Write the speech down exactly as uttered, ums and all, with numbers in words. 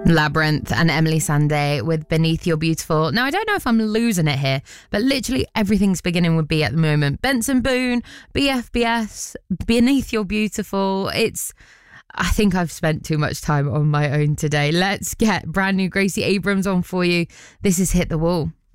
Labyrinth and Emily Sandé with Beneath Your Beautiful. Now, I don't know if I'm losing it here, but literally everything's beginning with B at the moment. Benson Boone, B F B S, Beneath Your Beautiful. It's... I think I've spent too much time on my own today. Let's get brand new Gracie Abrams on for you. This is Hit the Wall.